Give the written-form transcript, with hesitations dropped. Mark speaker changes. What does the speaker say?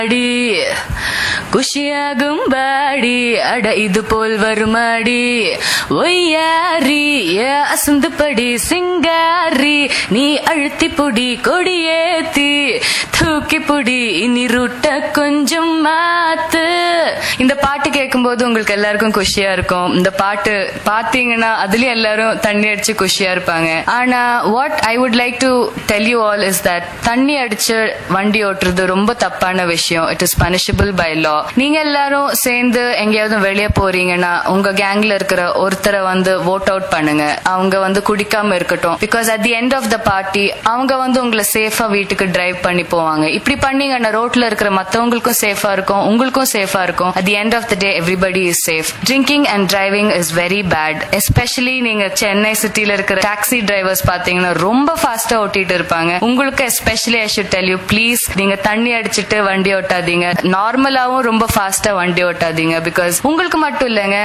Speaker 1: அடி குஷியாகும் பாடி அட இது போல் வருமாடி ஒய்யாரி அசந்து படி சிங்காரி நீ அழுத்தி புடி கொடியேத்தி தூக்கி புடி இனி ரூட்ட கொஞ்சம் மாத்து. இந்த பாட்டு கேட்கும் போது உங்களுக்கு எல்லாருக்கும் குஷியா இருக்கும். இந்த பாட்டு பாத்தீங்கன்னா அதுலயும் எல்லாரும் தண்ணி அடிச்சு குஷியா இருப்பாங்க. ஆனா what I would like to tell you all is that தண்ணி அடிச்சு வண்டி ஓட்டுறது ரொம்ப தப்பான விஷயம். இட் இஸ் பனிஷபிள் பை லா. நீங்க எல்லாரும் சேர்ந்து எங்கேயாவது வெளியே போறீங்கன்னா உங்க கேங்ல இருக்கிற ஒருத்தரை வந்து வோட் அவுட் பண்ணுங்க. அவங்க குடிக்காம இருக்கட்டும். Because at the end of the party அவங்க உங்களை சேஃபா வீட்டுக்கு டிரைவ் பண்ணி போவாங்க. இப்படி பண்ணீங்கன்னா ரோட்ல இருக்கிற மத்தவங்களுக்கும் சேஃபா இருக்கும், உங்களுக்கும் சேஃபா இருக்கும். At the end of the day everybody is safe. Drinking and driving is very bad. Especially நீங்க சென்னை சிட்டில இருக்கிற டாக்ஸி டிரைவர்ஸ் பாத்தீங்கன்னா ரொம்ப ஃபாஸ்டா ஓட்டிட்டு இருப்பாங்க. உங்களுக்கு especially I should tell you please, நீங்க தண்ணி அடிச்சிட்டு வண்டி ஓட்டாதீங்க. நார்மலாவும் ரொம்ப ஃபாஸ்டா வண்டி ஓட்டாதீங்க. பிகாஸ் உங்களுக்கு மட்டும் இல்லைங்க,